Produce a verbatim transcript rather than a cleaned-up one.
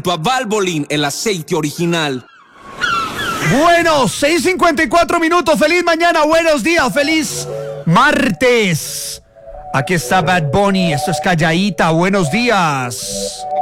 a Valvoline, el aceite original. Bueno, seis cincuenta y cuatro minutos. Feliz mañana, buenos días, feliz martes. Aquí está Bad Bunny, esto es Calladita, buenos días.